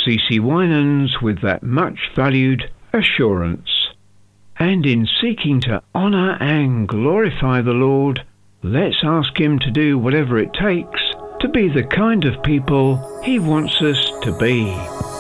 C.C. Winans with that much valued assurance. And in seeking to honour and glorify the Lord, let's ask Him to do whatever it takes to be the kind of people He wants us to be.